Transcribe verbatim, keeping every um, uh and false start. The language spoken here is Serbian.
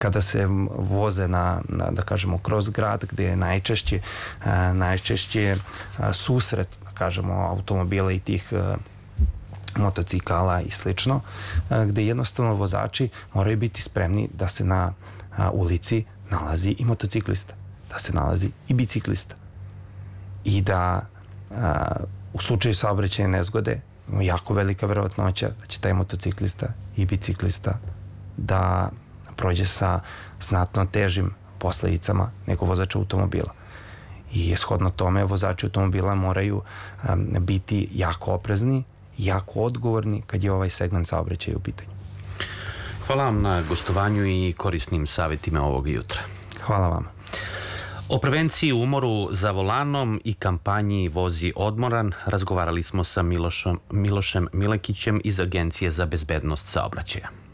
kada se voze na, na, da kažemo, kroz grad, gde je najčešće, najčešće susret, da kažemo, automobila i tih motocikala i slično, gde jednostavno vozači moraju biti spremni da se na ulici nalazi i motociklista, da se nalazi i biciklista. I da u slučaju saobraćajne nezgode jako velika verovatnoća da će taj motociklista i biciklista da prođe sa znatno težim posledicama nego vozač automobila. I shodno tome vozači automobila moraju biti jako oprezni, jako odgovorni kad je ovaj segment saobraćaja u pitanju. Hvala vam na gostovanju i korisnim savjetima ovog jutra. Hvala vama. O prevenciji umoru za volanom i kampanji Vozi odmoran razgovarali smo sa Milošem Milekićem iz Agencije za bezbednost saobraćaja.